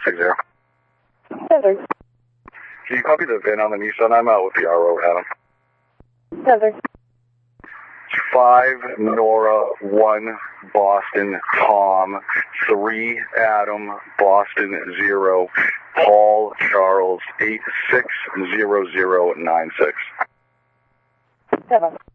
60. Heather. Can you copy the VIN on the Nissan? I'm out with the RO, Adam. Heather. 5 Nora, 1 Boston Tom, 3 Adam, Boston 0, Paul Charles 860096. Heather.